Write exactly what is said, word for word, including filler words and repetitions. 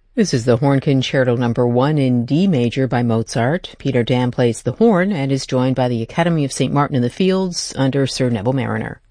This is the Horn Concerto number one in D major by Mozart. Peter Dam plays the horn and is joined by the Academy of Saint Martin in the Fields under Sir Neville Mariner.